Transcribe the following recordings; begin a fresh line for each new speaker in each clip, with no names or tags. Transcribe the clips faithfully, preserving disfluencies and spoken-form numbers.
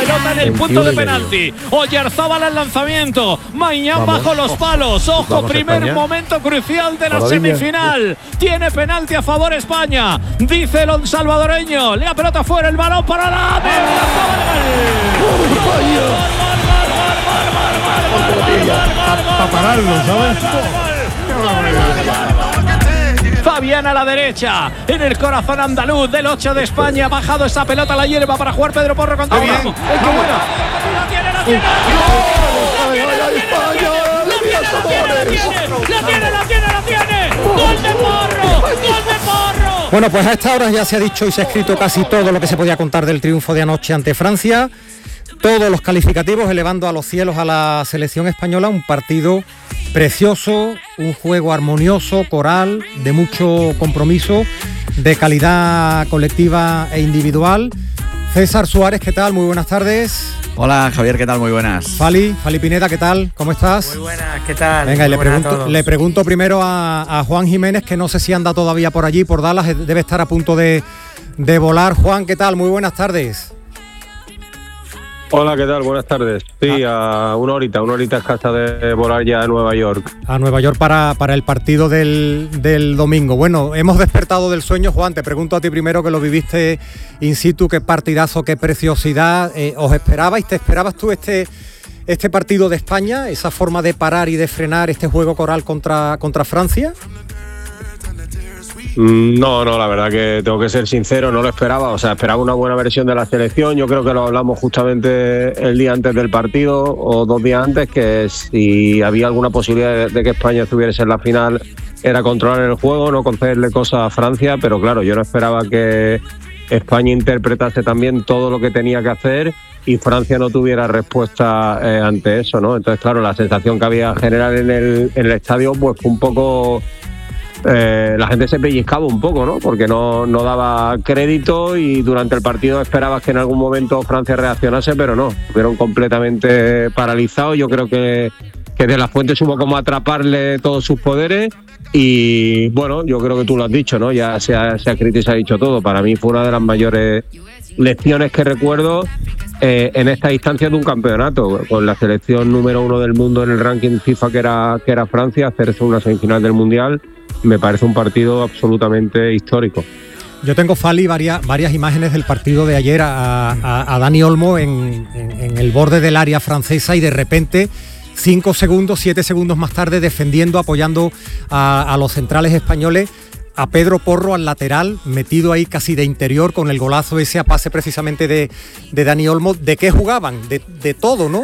pelota en el punto de penalti. Oyarzábal al lanzamiento. Mañán bajo los palos. Ojo,
Vamos,
primer
España.
momento crucial de la
Maravilla.
semifinal. Tiene penalti a favor España. Dice el salvadoreño. La pelota fuera, el balón para la
Para pararlo, ¿sabes?
Fabián a la derecha, en el corazón andaluz del ocho de España. Ha bajado esa pelota a la hierba para jugar Pedro Porro contra
Bien.
Bravo. ¡Ay, qué buena! ¡La tiene, la tiene! ¡La tiene, la tiene, la tiene! ¡Gol de Porro! ¡Gol de Porro!
Bueno, pues a esta hora ya se ha dicho y se ha escrito casi todo lo que se podía contar del triunfo de anoche ante Francia. Todos los calificativos elevando a los cielos a la selección española. Un partido precioso, un juego armonioso, coral, de mucho compromiso, de calidad colectiva e individual. César Suárez, ¿qué tal? Muy buenas tardes.
Hola Javier, ¿qué tal? Muy buenas.
Fali, Fali Pineda, ¿qué tal? ¿Cómo estás?
Muy buenas, ¿qué tal?
Venga, y le
Muy buenas a
pregunto,
todos.
le pregunto primero a, a Juan Jiménez, que no sé si anda todavía por allí, por Dallas, debe estar a punto de, de volar. Juan, ¿qué tal? Muy buenas tardes.
Hola, ¿qué tal? Buenas tardes. Sí, a una horita, una horita escasa de volar ya a Nueva York.
A Nueva York para, para el partido del, del domingo. Bueno, hemos despertado del sueño, Juan. Te pregunto a ti primero, que lo viviste in situ, qué partidazo, qué preciosidad. Eh, ¿Os esperabais, te esperabas tú este, este partido de España, esa forma de parar y de frenar este juego coral contra, contra Francia?
No, no, la verdad que tengo que ser sincero, no lo esperaba. O sea, esperaba una buena versión de la selección. Yo creo que lo hablamos justamente el día antes del partido o dos días antes, que si había alguna posibilidad de, de que España estuviese en la final era controlar el juego, no concederle cosas a Francia, pero claro, yo no esperaba que España interpretase también todo lo que tenía que hacer y Francia no tuviera respuesta eh, ante eso, ¿no? Entonces, claro, la sensación que había general en el, en el estadio pues fue un poco... Eh, la gente se pellizcaba un poco, ¿no? Porque no, no daba crédito y durante el partido esperabas que en algún momento Francia reaccionase, pero no, estuvieron completamente paralizados. Yo creo que, que De La Fuente supo cómo atraparle todos sus poderes y bueno, yo creo que tú lo has dicho, ¿no? Ya se ha, se ha escrito y se ha dicho todo. Para mí fue una de las mayores lecciones que recuerdo eh, en esta instancia de un campeonato, con la selección número uno del mundo en el ranking FIFA que era, que era Francia, hacerse una semifinal del Mundial. Me parece un partido absolutamente histórico.
Yo tengo, Fali, varias, varias imágenes del partido de ayer a, a, a Dani Olmo en, en, en el borde del área francesa y de repente, cinco segundos, siete segundos más tarde, defendiendo, apoyando a, a los centrales españoles, a Pedro Porro al lateral, metido ahí casi de interior con el golazo ese a pase precisamente de, de Dani Olmo. ¿De qué jugaban? De, de todo, ¿no?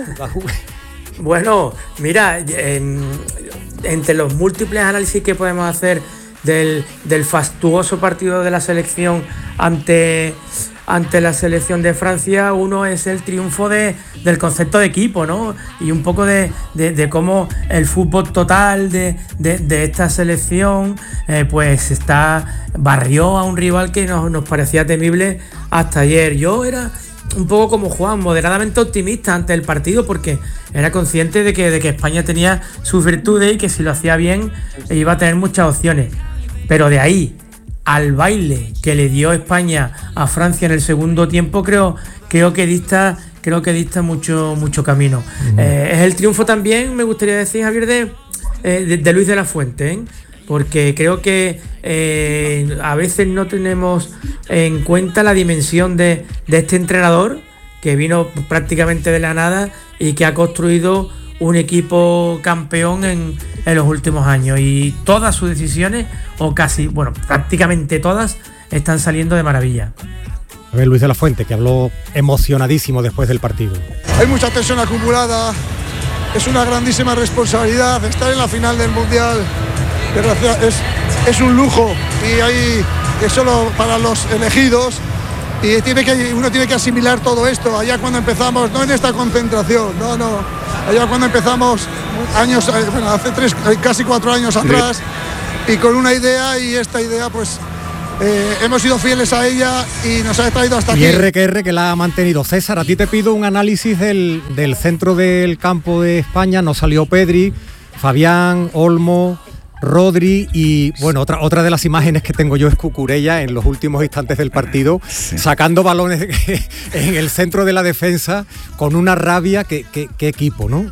Bueno, mira, en, entre los múltiples análisis que podemos hacer del, del fastuoso partido de la selección ante, ante la selección de Francia, uno es el triunfo de, del concepto de equipo, ¿no? Y un poco de, de, de cómo el fútbol total de, de, de esta selección eh, pues está barrió a un rival que nos, nos parecía temible hasta ayer. Yo era un poco como Juan, moderadamente optimista ante el partido porque era consciente de que, de que España tenía sus virtudes y que si lo hacía bien iba a tener muchas opciones. Pero de ahí al baile que le dio España a Francia en el segundo tiempo, creo, creo que dista, creo que dista mucho, mucho camino. Uh-huh. Eh, es el triunfo también, me gustaría decir, Javier, de, eh, de, de Luis de la Fuente, ¿eh? Porque creo que eh, a veces no tenemos en cuenta la dimensión de, de este entrenador que vino prácticamente de la nada y que ha construido un equipo campeón en, en los últimos años, y todas sus decisiones, o casi, bueno, prácticamente todas, están saliendo de maravilla.
A ver, Luis de la Fuente, que habló emocionadísimo después del partido.
Hay mucha tensión acumulada, es una grandísima responsabilidad estar en la final del Mundial. Es, es un lujo y hay que solo para los elegidos, y tiene que, uno tiene que asimilar todo esto. Allá cuando empezamos, no en esta concentración, no, no, allá cuando empezamos años, bueno, hace tres, casi cuatro años atrás, y con una idea, y esta idea pues eh, hemos sido fieles a ella y nos ha traído hasta
y
aquí.
Y R que R que la ha mantenido. César, a ti te pido un análisis del, del centro del campo de España. No salió Pedri, Fabián, Olmo, Rodri y, bueno, otra, otra de las imágenes que tengo yo es Cucurella en los últimos instantes del partido, sí. sacando balones en el centro de la defensa con una rabia. Qué que, que equipo, ¿no?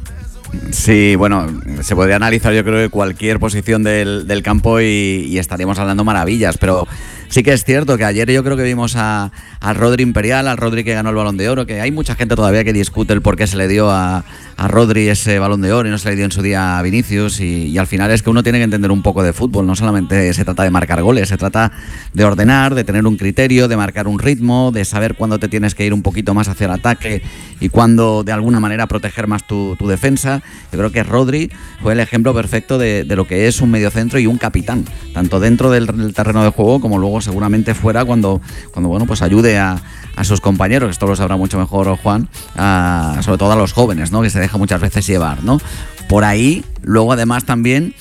Sí, bueno, se podría analizar yo creo que cualquier posición del, del campo y, y estaríamos hablando maravillas, pero sí que es cierto que ayer yo creo que vimos a, a Rodri Imperial, al Rodri que ganó el Balón de Oro, que hay mucha gente todavía que discute el por qué se le dio a, a Rodri ese Balón de Oro y no se le dio en su día a Vinicius, y, y al final es que uno tiene que entender un poco de fútbol, no solamente se trata de marcar goles, se trata de ordenar, de tener un criterio, de marcar un ritmo, de saber cuándo te tienes que ir un poquito más hacia el ataque y cuándo de alguna manera proteger más tu, tu defensa. Yo creo que Rodri fue el ejemplo perfecto de, de lo que es un mediocentro y un capitán, tanto dentro del, del terreno de juego como luego seguramente fuera cuando, cuando bueno, pues ayude a, a sus compañeros, esto lo sabrá mucho mejor Juan, a, sobre todo a los jóvenes, ¿no? Que se deja muchas veces llevar, ¿no? Por ahí, luego además también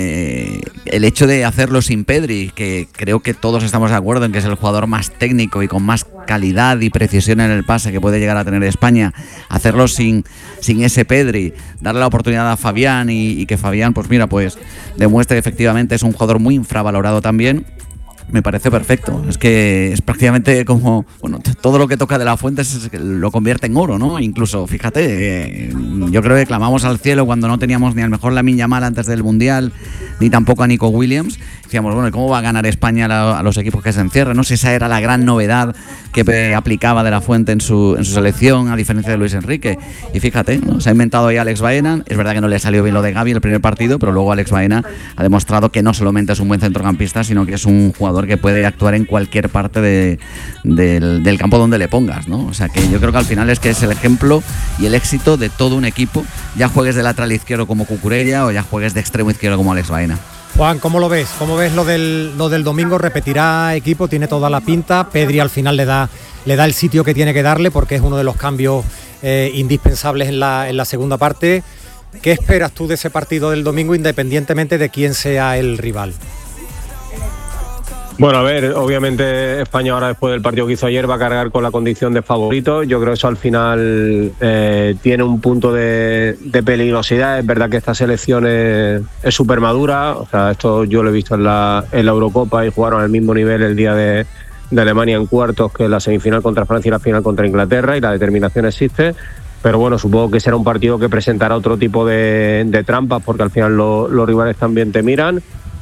eh, el hecho de hacerlo sin Pedri, que creo que todos estamos de acuerdo en que es el jugador más técnico y con más calidad y precisión en el pase que puede llegar a tener España, hacerlo sin, sin ese Pedri, darle la oportunidad a Fabián y, y que Fabián, pues mira, pues demuestre que efectivamente es un jugador muy infravalorado también. Me parece perfecto, es que es prácticamente como, bueno, todo lo que toca de la Fuente es, lo convierte en oro, ¿no? Incluso, fíjate, eh, yo creo que clamamos al cielo cuando no teníamos ni al mejor Lamine Yamal antes del Mundial, ni tampoco a Nico Williams. Decíamos, bueno, ¿cómo va a ganar España a los equipos que se encierran? No sé, esa era la gran novedad que aplicaba de la Fuente en su, en su selección, a diferencia de Luis Enrique. Y fíjate, ¿no? Se ha inventado ahí Alex Baena. Es verdad que no le salió bien lo de Gavi el primer partido, pero luego Alex Baena ha demostrado que no solamente es un buen centrocampista, sino que es un jugador que puede actuar en cualquier parte de, del, del campo donde le pongas, ¿no? O sea que yo creo que al final es que es el ejemplo y el éxito de todo un equipo, ya juegues de lateral izquierdo como Cucurella o ya juegues de extremo izquierdo como Alex Baena.
Juan, ¿cómo lo ves? ¿Cómo ves lo del, lo del domingo? ¿Repetirá equipo? Tiene toda la pinta. Pedri al final le da, le da el sitio que tiene que darle porque es uno de los cambios eh, indispensables en la, en la segunda parte. ¿Qué esperas tú de ese partido del domingo independientemente de quién sea el rival?
Bueno, a ver, obviamente España ahora después del partido que hizo ayer va a cargar con la condición de favorito. Yo creo que eso al final eh, tiene un punto de, de peligrosidad. Es verdad que esta selección es súper madura. O sea, esto yo lo he visto en la, en la Eurocopa y jugaron al mismo nivel el día de, de Alemania en cuartos que la semifinal contra Francia y la final contra Inglaterra, y la determinación existe. Pero bueno, supongo que será un partido que presentará otro tipo de, de trampas porque al final lo, los rivales también te miran.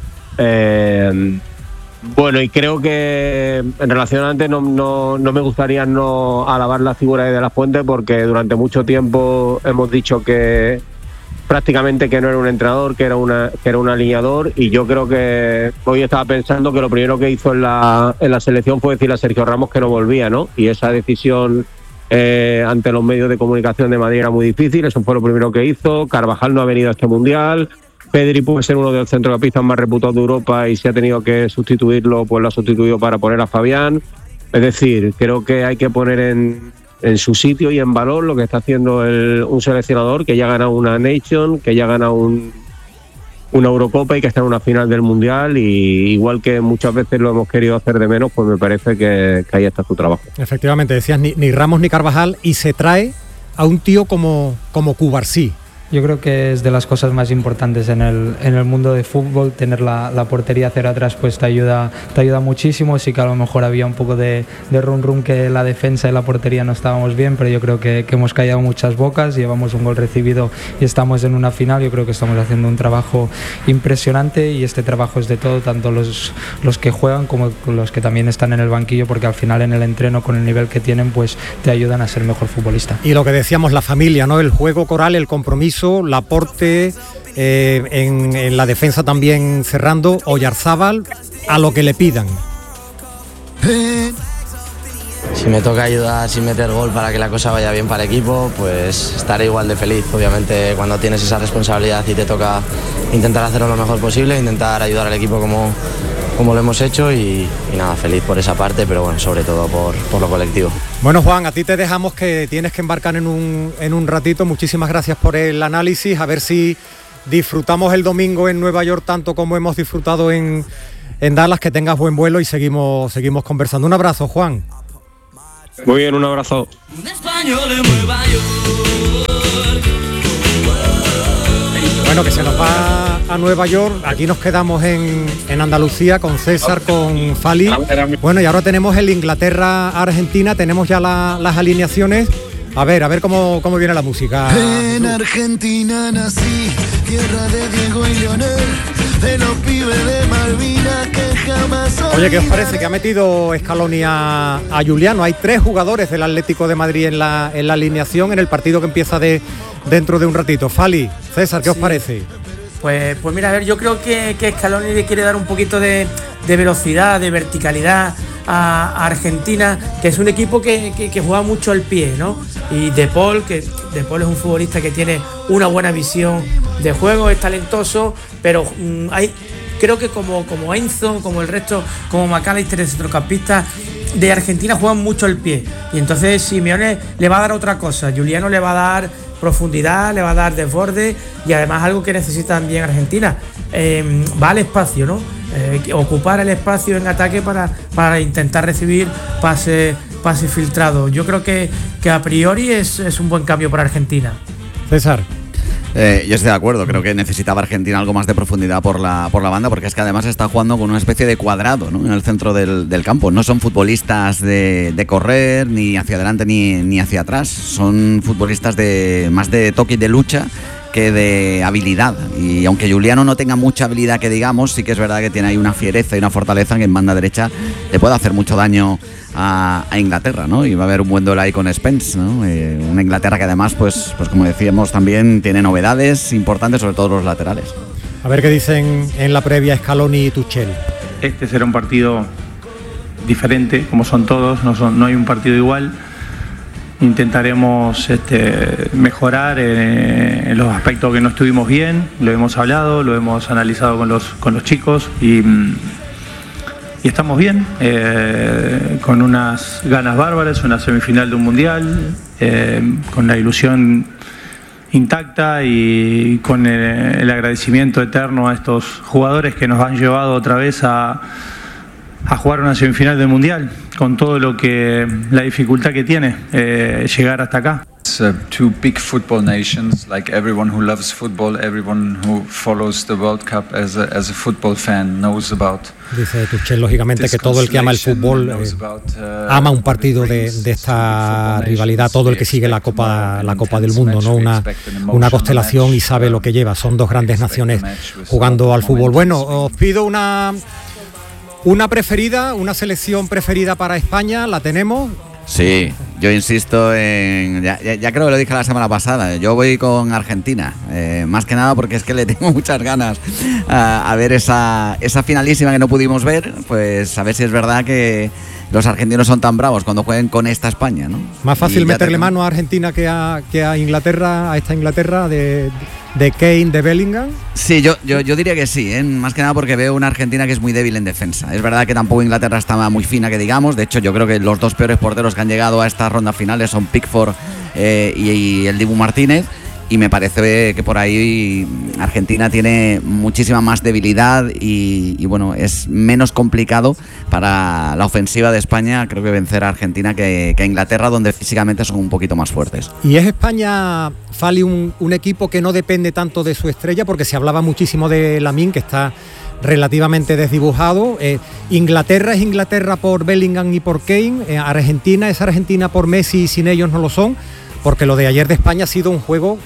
Eh, Bueno, y creo que en relación a antes no, no, no me gustaría no alabar la figura de De La Fuente porque durante mucho tiempo hemos dicho que prácticamente que no era un entrenador, que era una que era un alineador, y yo creo que hoy estaba pensando que lo primero que hizo en la, en la selección fue decirle a Sergio Ramos que no volvía, ¿no? Y esa decisión eh, ante los medios de comunicación de Madrid era muy difícil, eso fue lo primero que hizo. Carvajal no ha venido a este Mundial. Pedri puede ser uno de los centrocampistas más reputados de Europa y si ha tenido que sustituirlo, pues lo ha sustituido para poner a Fabián. Es decir, creo que hay que poner en, en su sitio y en valor lo que está haciendo el, un seleccionador que ya ha ganado una Nation, que ya ha ganado un, una Eurocopa y que está en una final del Mundial, y igual que muchas veces lo hemos querido hacer de menos, pues me parece que, que ahí está su trabajo.
Efectivamente, decías ni, ni Ramos ni Carvajal, y se trae a un tío como, como Cubarsí.
Yo creo que es de las cosas más importantes en el, en el mundo de fútbol. Tener la, la portería cero atrás pues te ayuda, te ayuda muchísimo. Sí que a lo mejor había un poco de, de run run que la defensa y la portería no estábamos bien, pero yo creo que, que hemos callado muchas bocas, llevamos un gol recibido y estamos en una final. Yo creo que estamos haciendo un trabajo impresionante y este trabajo es de todo, tanto los, los que juegan como los que también están en el banquillo, porque al final en el entreno con el nivel que tienen pues te ayudan a ser mejor futbolista.
Y lo que decíamos, la familia, ¿no? El juego coral, el compromiso, Laporte, eh, en, en la defensa también cerrando, Oyarzábal, a lo que le pidan.
Si me toca ayudar sin meter gol para que la cosa vaya bien para el equipo, pues estaré igual de feliz. Obviamente cuando tienes esa responsabilidad y te toca intentar hacerlo lo mejor posible, intentar ayudar al equipo como, como lo hemos hecho y, y nada, feliz por esa parte, pero bueno, sobre todo por, por lo colectivo.
Bueno, Juan, a ti te dejamos que tienes que embarcar en un, en un ratito. Muchísimas gracias por el análisis. A ver si disfrutamos el domingo en Nueva York tanto como hemos disfrutado en, en Dallas. Que tengas buen vuelo y seguimos, seguimos conversando. Un abrazo, Juan.
Muy bien, un abrazo.
Bueno, Bueno, que se nos va a Nueva York. Aquí nos quedamos en, en Andalucía con César, con Fali. Bueno, y ahora tenemos el Inglaterra-Argentina. Tenemos ya la, las alineaciones. A ver, a ver cómo, cómo viene la música.
En Argentina nací, tierra de Diego y Leonel, de los pibes de Malvinas que jamás olvidaré.
Oye, ¿qué os parece que ha metido Scaloni a, a Juliano? Hay tres jugadores del Atlético de Madrid en la, en la alineación en el partido que empieza de dentro de un ratito. Fali, César, ¿qué sí. os parece?
Pues, pues mira, a ver, yo creo que, que Scaloni le quiere dar un poquito de, de velocidad, de verticalidad a, a Argentina, que es un equipo que, que, que juega mucho al pie, ¿no? Y De Paul, que De Paul es un futbolista que tiene una buena visión de juego, es talentoso, pero mmm, hay, creo que como, como Enzo, como el resto, como McAllister, el centrocampista de Argentina, juegan mucho al pie. Y entonces Simeone le va a dar otra cosa, Juliano le va a dar profundidad, le va a dar desborde y además algo que necesita también Argentina, eh, va al espacio, ¿no? Eh, ocupar el espacio en ataque para, para intentar recibir pase, pase filtrado. Yo creo que, que a priori es, es un buen cambio para Argentina.
César.
Eh, yo estoy de acuerdo, creo que necesitaba Argentina algo más de profundidad por la, por la banda, porque es que además está jugando con una especie de cuadrado, ¿no? En el centro del, del campo. No son futbolistas de, de correr ni hacia adelante ni, ni hacia atrás, son futbolistas de más de toque y de lucha que de habilidad. Y aunque Juliano no tenga mucha habilidad que digamos, sí que es verdad que tiene ahí una fiereza y una fortaleza que en banda derecha le puede hacer mucho daño a, a Inglaterra, ¿no? Y va a haber un buen duelo ahí con Spence, ¿no? Eh, una Inglaterra que además, pues, pues como decíamos, también tiene novedades importantes, sobre todo los laterales.
A ver qué dicen en la previa Scaloni y Tuchel.
Este será un partido diferente, como son todos, no, son, no hay un partido igual. Intentaremos este, mejorar eh, en los aspectos que no estuvimos bien, lo hemos hablado, lo hemos analizado con los, con los chicos y, y estamos bien, eh, con unas ganas bárbaras, una semifinal de un mundial, eh, con la ilusión intacta y con el, el agradecimiento eterno a estos jugadores que nos han llevado otra vez a a jugar una semifinal del Mundial, con todo lo que la dificultad que tiene eh, llegar hasta acá.
Uh, two big football nations, like everyone who loves football, everyone who follows the World Cup as a, as a football fan knows about.
Dice Tuchel, lógicamente, que todo el que ama el fútbol eh, ama un partido de, de esta rivalidad, todo el que sigue la Copa, la Copa del Mundo, ¿no? Una, una constelación y sabe lo que lleva. Son dos grandes naciones jugando al fútbol. Bueno, os pido una... Una preferida, una selección preferida para España, ¿la tenemos?
Sí, yo insisto en... Ya, ya, ya creo que lo dije la semana pasada, yo voy con Argentina, eh, más que nada porque es que le tengo muchas ganas a, a ver esa, esa finalísima que no pudimos ver, pues a ver si es verdad que los argentinos son tan bravos cuando jueguen con esta España, ¿no?
Más fácil meterle
tenemos...
mano a Argentina que a, que a Inglaterra, a esta Inglaterra de... ¿De Kane, de Bellingham?
Sí, yo, yo, yo diría que sí, ¿eh? Más que nada porque veo una Argentina que es muy débil en defensa. Es verdad que tampoco Inglaterra está muy fina, que digamos. De hecho, yo creo que los dos peores porteros que han llegado a estas rondas finales son Pickford eh, y, y el Dibu Martínez. Y me parece que por ahí Argentina tiene muchísima más debilidad y, y bueno, es menos complicado para la ofensiva de España, creo que vencer a Argentina que, que a Inglaterra, donde físicamente son un poquito más fuertes.
¿Y es España, Fali, un, un equipo que no depende tanto de su estrella? Porque se hablaba muchísimo de Lamine, que está relativamente desdibujado. Eh, Inglaterra es Inglaterra por Bellingham y por Kane. Eh, Argentina es Argentina por Messi y sin ellos no lo son. Porque lo de ayer de España ha sido un juego,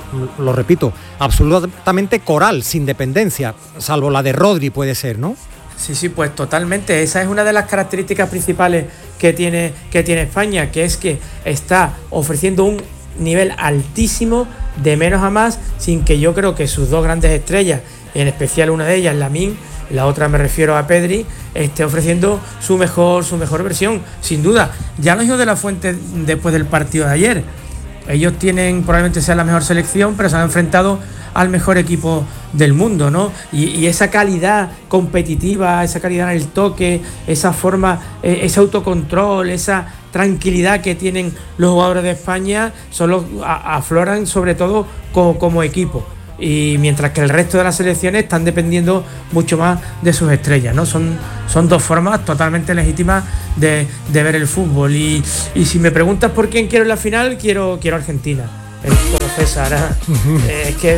lo repito, absolutamente coral, sin dependencia, salvo la de Rodri puede ser, ¿no?
Sí, sí, pues totalmente. Esa es una de las características principales que tiene, que tiene España, que es que está ofreciendo un nivel altísimo de menos a más, sin que yo creo que sus dos grandes estrellas, en especial una de ellas, Lamine, la otra me refiero a Pedri, esté ofreciendo su mejor, su mejor versión, sin duda. Ya lo dijo De La Fuente después del partido de ayer. Ellos tienen, probablemente sea la mejor selección, pero se han enfrentado al mejor equipo del mundo, ¿no? Y, y esa calidad competitiva, esa calidad en el toque, esa forma, eh, ese autocontrol, esa tranquilidad que tienen los jugadores de España, solo a, afloran sobre todo co, como equipo. Y mientras que el resto de las selecciones están dependiendo mucho más de sus estrellas, ¿no? Son, son dos formas totalmente legítimas de, de ver el fútbol. Y, y si me preguntas por quién quiero en la final, quiero, quiero Argentina. Es como César, ¿eh? Es que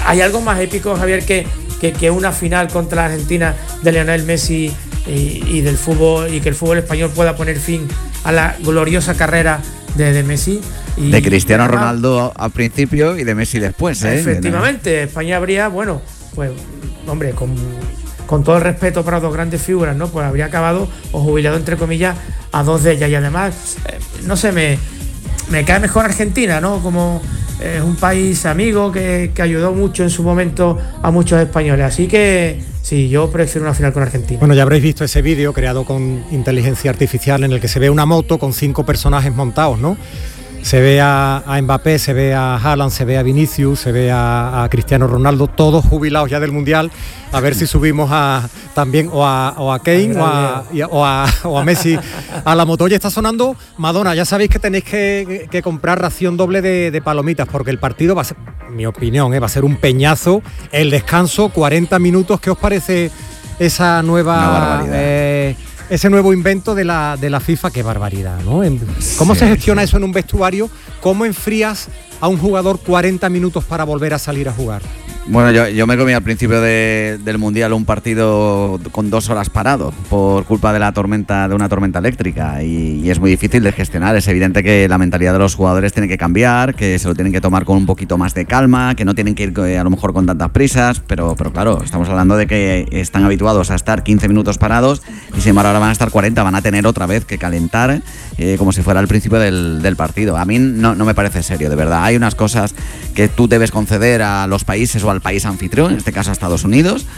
hay algo más épico, Javier, que, que, que una final contra la Argentina de Lionel Messi y, y del fútbol, y que el fútbol español pueda poner fin a la gloriosa carrera de, de Messi. Y,
de Cristiano
y,
Ronaldo al principio y de Messi después, ¿eh?
Efectivamente, España habría, bueno, pues, hombre, con, con todo el respeto para dos grandes figuras, ¿no? Pues habría acabado o jubilado, entre comillas, a dos de ellas. Y además, eh, no sé, me, me cae mejor Argentina, ¿no? Como es eh, un país amigo que, que ayudó mucho en su momento a muchos españoles. Así que sí, yo prefiero una final con Argentina.
Bueno, ya habréis visto ese vídeo creado con inteligencia artificial en el que se ve una moto con cinco personajes montados, ¿no? Se ve a, a Mbappé, se ve a Haaland, se ve a Vinicius, se ve a, a Cristiano Ronaldo, todos jubilados ya del Mundial. A ver si subimos a también o a, o a Kane o a, y a, o, a, o a Messi a la moto. Oye, está sonando Madonna. Ya sabéis que tenéis que, que comprar ración doble de, de palomitas porque el partido va a ser, mi opinión, ¿eh? va a ser un peñazo. El descanso, cuarenta minutos. ¿Qué os parece esa nueva... Eh, ese nuevo invento de la, de la FIFA? Qué barbaridad, ¿no? ¿Cómo sí, se gestiona sí. eso en un vestuario? ¿Cómo enfrías a un jugador cuarenta minutos para volver a salir a jugar?
Bueno, yo, yo me comí al principio de, del Mundial un partido con dos horas parado por culpa de la tormenta, de una tormenta eléctrica y, y es muy difícil de gestionar. Es evidente que la mentalidad de los jugadores tiene que cambiar, que se lo tienen que tomar con un poquito más de calma, que no tienen que ir a lo mejor con tantas prisas, pero, pero claro, estamos hablando de que están habituados a estar quince minutos parados y sin embargo ahora van a estar cuarenta, van a tener otra vez que calentar eh, como si fuera el principio del, del partido. A mí no, no me parece serio, de verdad. Hay unas cosas que tú debes conceder a los países o al país anfitrión, en este caso a Estados Unidos,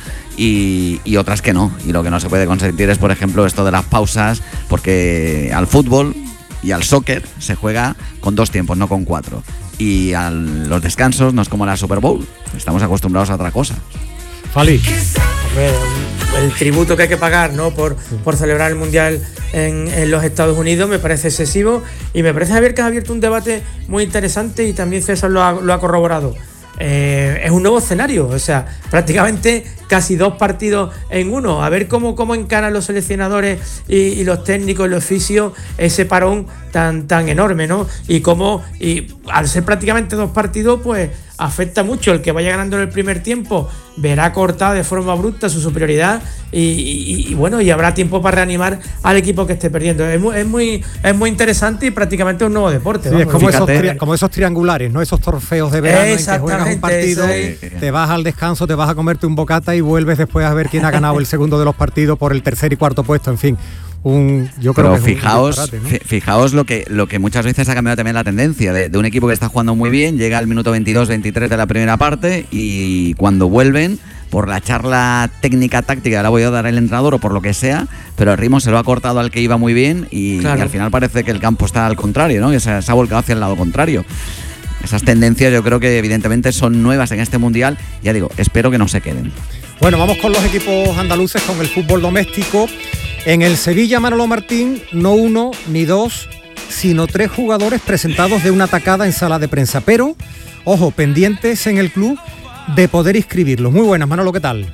y, y otras que no. Y lo que no se puede consentir es, por ejemplo, esto de las pausas, porque al fútbol y al soccer se juega con dos tiempos, no con cuatro. Y a los descansos no es como la Super Bowl, estamos acostumbrados a otra cosa.
Fali.
El tributo que hay que pagar, ¿no? por, por celebrar el Mundial en, en los Estados Unidos me parece excesivo y me parece, Javier, que has abierto un debate muy interesante y también César lo ha, lo ha corroborado. Eh, es un nuevo escenario, o sea, prácticamente casi dos partidos en uno. A ver cómo, cómo encaran los seleccionadores y, y los técnicos y los fisios ese parón tan, tan enorme, ¿no? Y cómo, y al ser prácticamente dos partidos, pues afecta mucho. El que vaya ganando en el primer tiempo verá cortada de forma abrupta su superioridad y, y, y bueno, y habrá tiempo para reanimar al equipo que esté perdiendo. Es muy, es muy, es muy interesante y prácticamente un nuevo deporte.
Sí, es como esos, tri- como esos triangulares, ¿no? Esos trofeos de verano en que juegas un partido, te vas al descanso, te vas a comerte un bocata y vuelves después a ver quién ha ganado el segundo de los partidos por el tercer y cuarto puesto, en fin. Un, yo creo
Pero
que
fijaos,
es un disparate, ¿no?
fijaos lo que, lo que muchas veces ha cambiado también la tendencia de, de un equipo que está jugando muy bien, llega al minuto veintidós veintitrés de la primera parte y cuando vuelven, por la charla técnica táctica, la voy a dar el entrenador o por lo que sea, pero el ritmo se lo ha cortado al que iba muy bien y, claro. y al final parece que el campo está al contrario, ¿no? Que se, se ha volcado hacia el lado contrario. Esas tendencias yo creo que evidentemente son nuevas en este Mundial, ya digo, espero que no se queden.
Bueno, vamos con los equipos andaluces, con el fútbol doméstico. En el Sevilla, Manolo Martín, no uno ni dos, sino tres jugadores presentados de una atacada en sala de prensa. Pero, ojo, pendientes en el club de poder inscribirlos. Muy buenas, Manolo, ¿qué tal?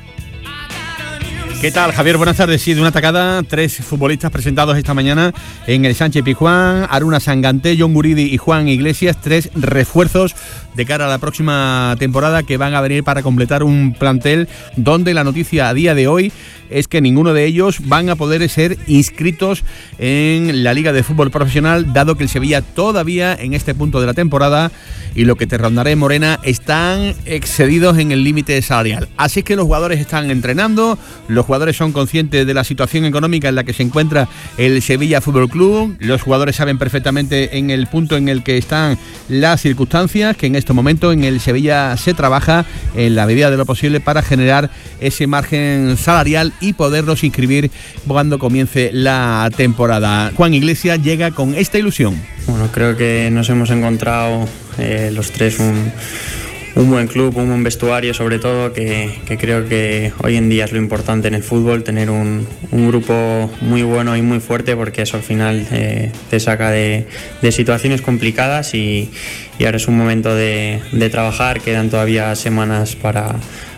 ¿Qué tal, Javier? Buenas tardes. Sí, de una atacada, tres futbolistas presentados esta mañana en el Sánchez Pizjuán, Aruna Sangante, John Guridi y Juan Iglesias, tres refuerzos de cara a la próxima temporada que van a venir para completar un plantel donde la noticia a día de hoy es que ninguno de ellos van a poder ser inscritos en la Liga de Fútbol Profesional, dado que el Sevilla todavía en este punto de la temporada, y lo que te rondaré, Morena, están excedidos en el límite salarial. Así que los jugadores están entrenando, los jugadores son conscientes de la situación económica en la que se encuentra el Sevilla Fútbol Club, los jugadores saben perfectamente en el punto en el que están las circunstancias, que en este momento en el Sevilla se trabaja en la medida de lo posible para generar ese margen salarial y poderlos inscribir cuando comience la temporada. Juan Iglesias llega con esta ilusión.
Bueno, creo que nos hemos encontrado eh, los tres un, un buen club, un buen vestuario, sobre todo, que, que creo que hoy en día es lo importante en el fútbol, tener un, un grupo muy bueno y muy fuerte, porque eso al final eh, te saca de, de situaciones complicadas y, y ahora es un momento de, de trabajar, quedan todavía semanas para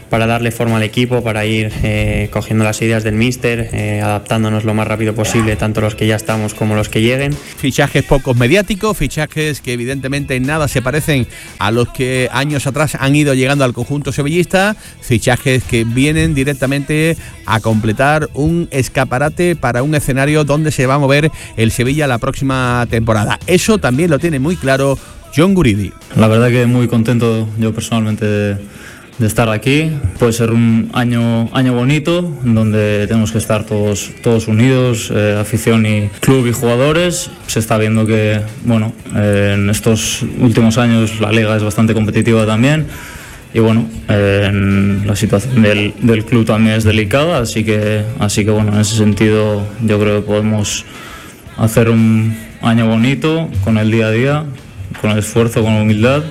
para darle forma al equipo, para ir eh, cogiendo las ideas del míster, eh, adaptándonos lo más rápido posible, tanto los que ya estamos como los que lleguen.
Fichajes pocos mediáticos, fichajes que evidentemente en nada se parecen a los que años atrás han ido llegando al conjunto sevillista, fichajes que vienen directamente a completar un escaparate para un escenario donde se va a mover el Sevilla la próxima temporada. Eso también lo tiene muy claro John Guridi.
La verdad que muy contento yo personalmente de, de estar aquí. Puede ser un año, año bonito donde tenemos que estar todos, todos unidos, eh, afición y club y jugadores. Se está viendo que, bueno, eh, en estos últimos años la liga es bastante competitiva también. Y bueno, eh, la situación del, del club también es delicada, así que, así que bueno, en ese sentido yo creo que podemos hacer un año bonito con el día a día, con el esfuerzo, con la humildad,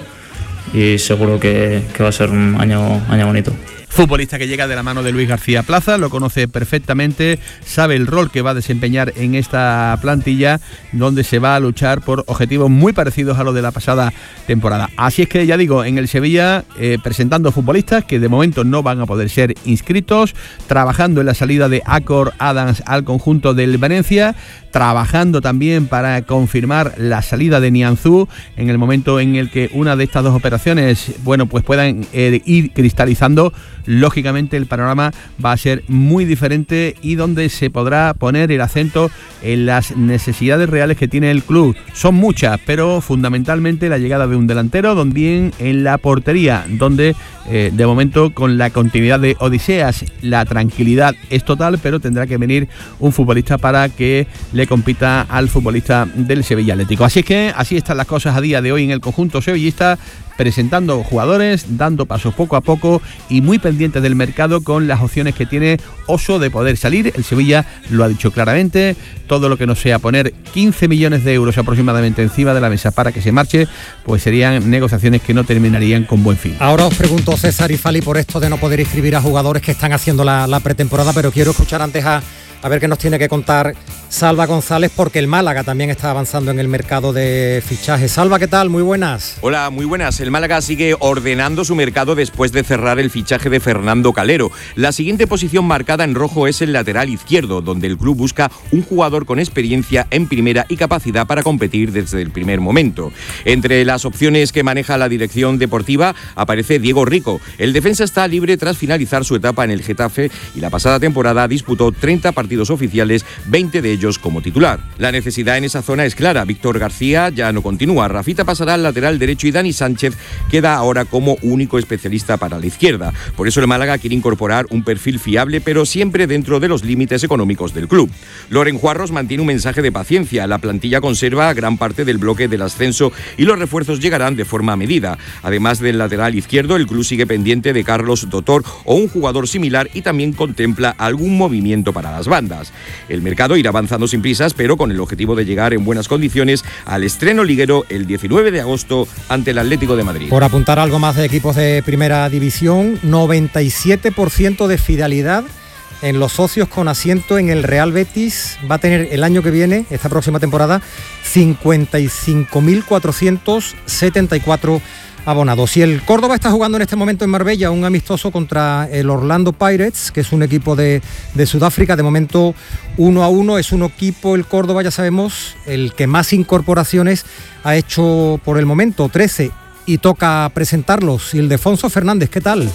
y seguro que, que va a ser un año, año bonito.
Futbolista que llega de la mano de Luis García Plaza, lo conoce perfectamente, sabe el rol que va a desempeñar en esta plantilla, donde se va a luchar por objetivos muy parecidos a los de la pasada temporada. Así es que ya digo, en el Sevilla eh, presentando futbolistas que de momento no van a poder ser inscritos, trabajando en la salida de Acor Adams al conjunto del Valencia, trabajando también para confirmar la salida de Nianzú en el momento en el que una de estas dos operaciones, bueno, pues puedan eh, ir cristalizando. Lógicamente el panorama va a ser muy diferente y donde se podrá poner el acento en las necesidades reales que tiene el club. Son muchas, pero fundamentalmente la llegada de un delantero, también en la portería, donde eh, de momento con la continuidad de Odiseas la tranquilidad es total, pero tendrá que venir un futbolista para que le compita al futbolista del Sevilla Atlético. Así es que así están las cosas a día de hoy en el conjunto sevillista, presentando jugadores, dando pasos poco a poco y muy pendientes del mercado con las opciones que tiene Oso de poder salir. El Sevilla lo ha dicho claramente, todo lo que no sea poner quince millones de euros aproximadamente encima de la mesa para que se marche, pues serían negociaciones que no terminarían con buen fin.
Ahora os pregunto, César y Fali, por esto de no poder inscribir a jugadores que están haciendo la, la pretemporada, pero quiero escuchar antes a A ver qué nos tiene que contar Salva González, porque el Málaga también está avanzando en el mercado de fichajes. Salva, ¿qué tal? Muy buenas.
Hola, muy buenas. El Málaga sigue ordenando su mercado después de cerrar el fichaje de Fernando Calero. La siguiente posición marcada en rojo es el lateral izquierdo, donde el club busca un jugador con experiencia en primera y capacidad para competir desde el primer momento. Entre las opciones que maneja la dirección deportiva aparece Diego Rico. El defensa está libre tras finalizar su etapa en el Getafe y la pasada temporada disputó treinta partidos oficiales, veinte de ellos como titular. La necesidad en esa zona es clara. Víctor García ya no continúa, Rafita pasará al lateral derecho y Dani Sánchez queda ahora como único especialista para la izquierda. Por eso el Málaga quiere incorporar un perfil fiable, pero siempre dentro de los límites económicos del club. Loren Juarros mantiene un mensaje de paciencia. La plantilla conserva gran parte del bloque del ascenso y los refuerzos llegarán de forma medida. Además del lateral izquierdo, el club sigue pendiente de Carlos Dotor o un jugador similar y también contempla algún movimiento para las bandas. El mercado irá avanzando sin prisas, pero con el objetivo de llegar en buenas condiciones al estreno liguero el diecinueve de agosto ante el Atlético de Madrid.
Por apuntar algo más de equipos de primera división, noventa y siete por ciento de fidelidad en los socios con asiento en el Real Betis. Va a tener el año que viene, esta próxima temporada, cincuenta y cinco mil cuatrocientos setenta y cuatro abonados. Y el Córdoba está jugando en este momento en Marbella un amistoso contra el Orlando Pirates, que es un equipo de, de Sudáfrica. De momento uno a uno, es un equipo, el Córdoba, ya sabemos, el que más incorporaciones ha hecho por el momento, trece, y toca presentarlos. Ildefonso Fernández, ¿qué tal?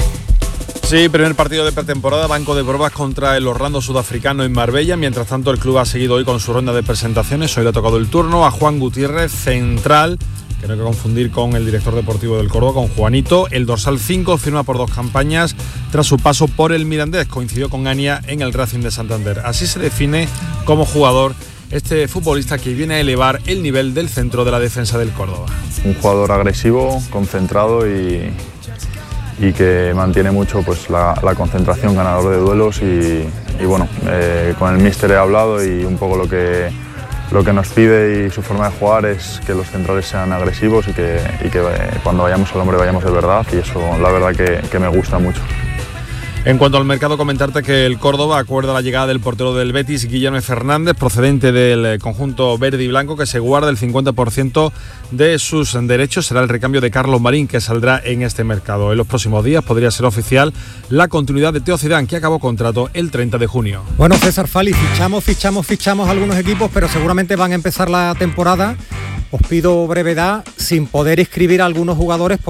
Sí, primer partido de pretemporada, banco de pruebas contra el Orlando sudafricano en Marbella. Mientras tanto, el club ha seguido hoy con su ronda de presentaciones. Hoy le ha tocado el turno a Juan Gutiérrez, central, que no hay que confundir con el director deportivo del Córdoba, con Juanito. El dorsal cinco firma por dos campañas tras su paso por el Mirandés. Coincidió con Ania en el Racing de Santander. Así se define como jugador este futbolista que viene a elevar el nivel del centro de la defensa del Córdoba.
Un jugador agresivo, concentrado y, y que mantiene mucho pues, la, la concentración, ganador de duelos y, y bueno, eh, con el míster he hablado y un poco lo que, lo que nos pide y su forma de jugar es que los centrales sean agresivos y que, y que eh, cuando vayamos al hombre vayamos de verdad, y eso la verdad que, que me gusta mucho.
En cuanto al mercado, comentarte que el Córdoba acuerda la llegada del portero del Betis, Guillermo Fernández, procedente del conjunto verde y blanco, que se guarda el cincuenta por ciento de sus derechos. Será el recambio de Carlos Marín, que saldrá en este mercado. En los próximos días podría ser oficial la continuidad de Teo Zidane, que acabó contrato el treinta de junio.
Bueno, César Fali, fichamos, fichamos, fichamos algunos equipos, pero seguramente van a empezar la temporada. Os pido brevedad, sin poder inscribir a algunos jugadores